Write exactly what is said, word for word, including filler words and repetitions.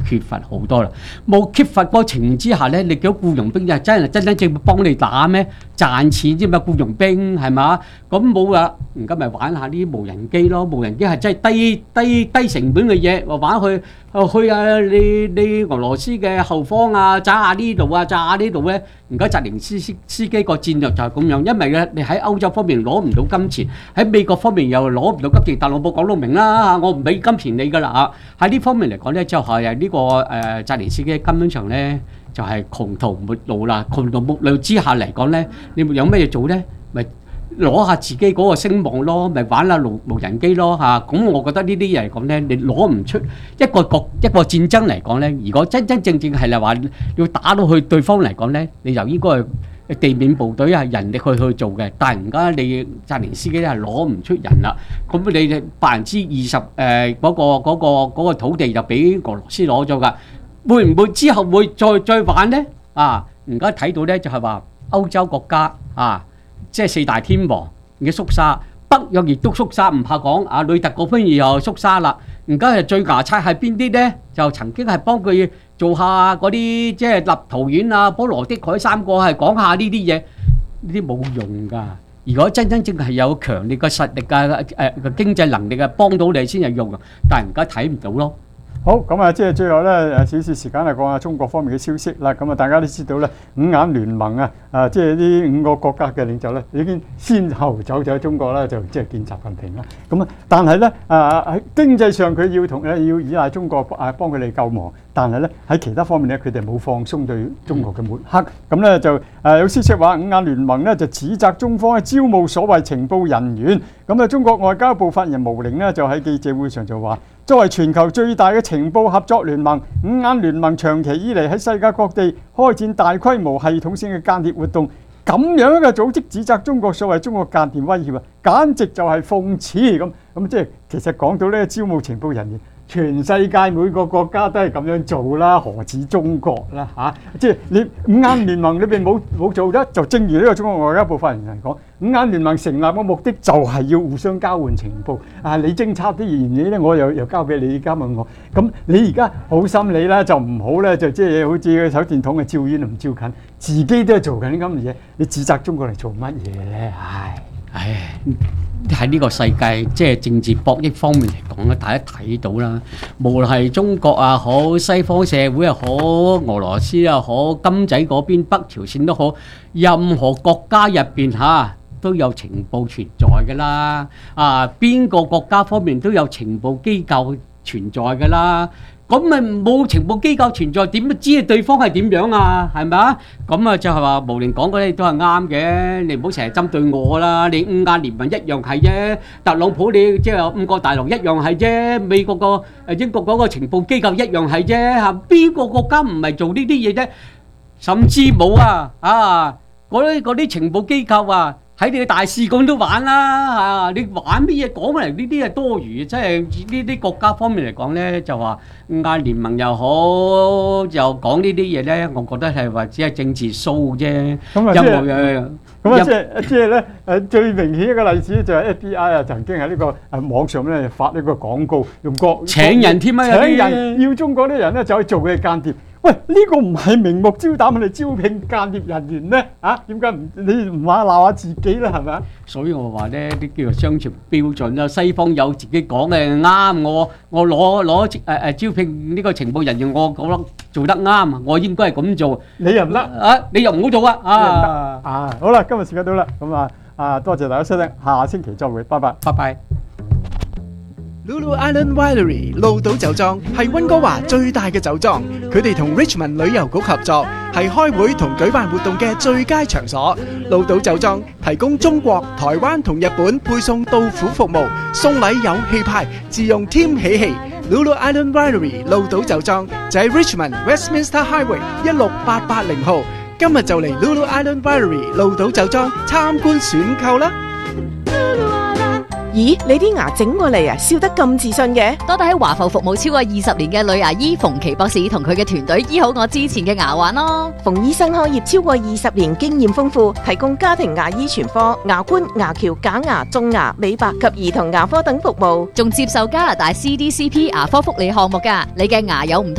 缺乏好多啦。冇缺乏嗰個情形之下咧，你叫僱傭兵就真係真真正正幫你打咩？賺錢啫嘛，僱傭兵係嘛？咁冇啊，而家咪玩下啲無人機咯，無人機係真係低低低成本嘅嘢，話玩去去啊你你俄羅斯嘅後方啊，炸下呢度啊，炸下呢度咧。而家澤連斯斯司機個戰略就係咁樣，因為咧你喺歐洲方面攞唔到金錢，喺美國方面又攞唔到金錢，特朗普講到明啦，我唔俾金錢你㗎啦嚇。喺呢方面嚟講咧，就係呢個誒澤連斯基根本上咧就係窮途末路啦，窮途末路之下嚟講咧，你有咩嘢做咧？咪攞下自己嗰個聲望咯，咪玩下無無人機咯嚇。咁我覺得呢啲嘢嚟講咧，你攞唔出一個國一個戰爭嚟講咧，如果真真正正係話要打到去對方嚟講咧，你就應該係地面部隊係人力去去做嘅。但係而家你澤連斯基咧係攞唔出人啦，咁你百分之二十誒嗰個嗰個嗰個土地就俾俄羅斯攞咗㗎，會唔會之後會再再玩咧？啊，而家睇到咧就係話歐洲國家啊。即係四大天王嘅縮沙，北約亦都縮沙，唔怕講。阿呂特嗰邊又縮沙啦。而家係最牙刷係邊啲咧？就曾經係幫佢做下嗰啲即係立陶宛啊、波羅的海三個係講下呢啲嘢，呢啲冇用㗎。如果真真正係有強烈嘅實力嘅誒嘅經濟能力嘅幫到你先有用，但係而家睇唔到咯。 好，咁啊，即係最後咧，誒少少時間嚟講下中國方面嘅消息啦。咁啊，大家都知道咧，五眼聯盟啊，啊，即係呢五個國家嘅領袖咧，已經先後走咗中國啦，就即係見習近平啦。咁啊，但係咧，啊喺經濟上佢要同誒要依賴中國啊幫佢哋救亡，但係咧喺其他方面咧，佢哋冇放鬆對中國嘅抹黑。咁咧就誒有消息話，五眼聯盟咧就指責中方招募所謂情報人員。咁啊，中國外交部發言人毛寧咧就喺記者會上就話，作為全球最大嘅情報合作聯盟，五眼聯盟長期以嚟喺世界各地開展大規模系統性嘅間諜活動，咁樣嘅組織指責中國所謂中國間諜威脅啊，簡直就係諷刺咁。咁即係其實講到呢招募情報人員，全世界每個國家都係咁樣做啦，何止中國啦嚇、啊？即係你五眼聯盟裏邊冇冇做得，就正如呢個中國外交部發言人講，五眼聯盟成立嘅目的就係要互相交換情報。啊，你偵察啲嘢咧，我又又交俾你，而家問我。咁你而家好心理啦，就唔好咧，就即係好似手電筒嘅照遠唔照近，自己都係做緊啲咁嘅嘢，你指責中國嚟做乜嘢咧？唉唉。喺呢個世界，即係政治博弈方面嚟講咧，大家睇到啦。無論係中國啊好，西方社會又好，俄羅斯又好，金仔嗰邊北朝鮮都好，任何國家入邊嚇都有情報存在㗎啦。啊，邊個國家方面都有情報機構存在㗎啦。咁咪冇情報機構存在，點知對方係點樣啊？係咪啊？咁啊就係話無論講嗰啲都係啱嘅，你唔好成日針對我啦。你五眼聯盟一樣係啫，特朗普你即係五個大佬一樣係啫，美國個誒英國嗰個情報機構一樣係啫嚇。邊個國家唔係做呢啲嘢啫？甚至冇啊啊！嗰啲嗰啲情報機構啊！喺你嘅大使館都玩啦嚇、啊！你玩乜嘢講嚟呢啲係多餘，即係呢啲國家方面嚟講咧，就話五眼聯盟又好，就講呢啲嘢咧，我覺得係話只係政治 show 啫。咁啊，即係咁啊，即係即係咧誒，最明顯一個例子就係 F B I 啊，曾經喺呢個誒網上咧發呢個廣告，用國請人添啊，請人要中國啲人咧就去做佢嘅間諜。喂，呢、這個唔係明目張膽嚟招聘間諜人員咧？啊，點解唔你唔話鬧下自己咧？係咪啊？所以我話咧，啲叫做雙重標準啦。西方有自己講嘅啱，我我攞攞誒誒招聘呢個情報人員，我覺得做得啱，我應該係咁做。你又唔得啊？你又唔好做啊！啊啊！好啦，今日時間到啦，咁啊啊，多謝大家收聽，下星期再會，拜拜，拜拜。 Lulu Island Winery 鹿島酒莊係溫哥華最大嘅酒莊，佢哋同 Richmond 旅遊局合作，係開會同舉辦活動嘅最佳場所。鹿島酒莊提供中國、台灣同日本配送到府服務，送禮有氣派，自用添喜氣。Lulu Island Winery 鹿島酒莊就喺 Richmond Westminster Highway 一六八八零號，今日就嚟 Lulu Island Winery 鹿島酒莊參觀選購啦！ 咦，你啲牙整過嚟啊，笑得咁自信嘅？ 多得喺華埠服務超過二十年嘅女牙醫馮琪博士同佢嘅團隊醫好我之前嘅牙患咯。 馮醫生開業超過二十年，經驗豐富，提供家庭牙醫全科、牙冠、牙橋、假牙、種牙、美白及兒童牙科等服務， 仲接受加拿大 C D C P 牙科福利項目㗎。你嘅牙有唔